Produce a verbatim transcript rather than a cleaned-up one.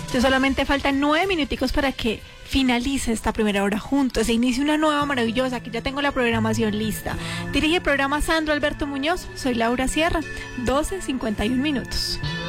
Entonces solamente faltan nueve minuticos para que finalice esta primera hora juntos, se inicia una nueva maravillosa, que ya tengo la programación lista. Dirige el programa Sandro Alberto Muñoz, soy Laura Sierra, doce cincuenta y un minutos.